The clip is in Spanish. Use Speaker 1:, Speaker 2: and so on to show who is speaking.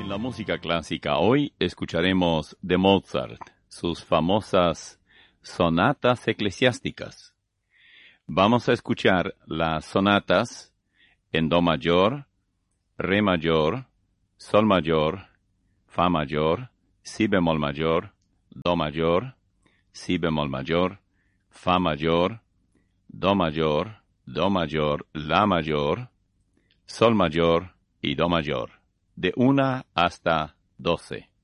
Speaker 1: En la música clásica hoy escucharemos de Mozart sus famosas sonatas eclesiásticas. Vamos a escuchar las sonatas en Do mayor, Re mayor, Sol mayor, Fa mayor, Si bemol mayor, Do mayor, Si bemol mayor, Fa mayor, Do mayor, La mayor, Sol mayor y Do mayor, de 1 hasta 12.